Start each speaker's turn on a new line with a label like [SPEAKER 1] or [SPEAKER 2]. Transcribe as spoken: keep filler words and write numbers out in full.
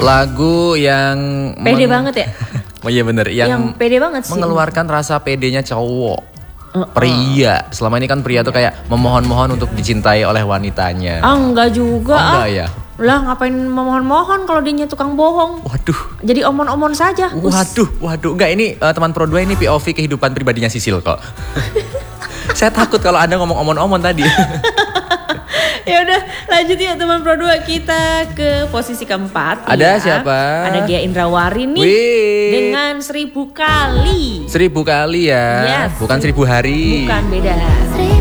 [SPEAKER 1] Lagu yang
[SPEAKER 2] Pede meng... banget ya.
[SPEAKER 1] Oh iya bener, yang,
[SPEAKER 2] yang pede banget sih.
[SPEAKER 1] Mengeluarkan rasa pedenya cowok.
[SPEAKER 2] Uh, uh.
[SPEAKER 1] Pria, selama ini kan pria tuh kayak memohon-mohon untuk dicintai oleh wanitanya.
[SPEAKER 2] Ah enggak juga.
[SPEAKER 1] Oh, enggak ya?
[SPEAKER 2] Lah ngapain memohon-mohon kalau dianya tukang bohong.
[SPEAKER 1] Waduh.
[SPEAKER 2] Jadi omon-omon saja.
[SPEAKER 1] Waduh, waduh. Enggak, ini uh, teman Pro dua ini P O V kehidupan pribadinya Sisil kok. Saya takut kalau Anda ngomong omon-omon tadi.
[SPEAKER 2] Ya udah, lanjut yuk teman Pro dua, kita ke posisi keempat.
[SPEAKER 1] Ada ya. Siapa?
[SPEAKER 2] Ada Gia Indrawari nih.
[SPEAKER 1] Wih.
[SPEAKER 2] Dengan seribu kali.
[SPEAKER 1] Seribu kali ya.
[SPEAKER 2] Yes.
[SPEAKER 1] Bukan seribu hari.
[SPEAKER 2] Bukan, beda.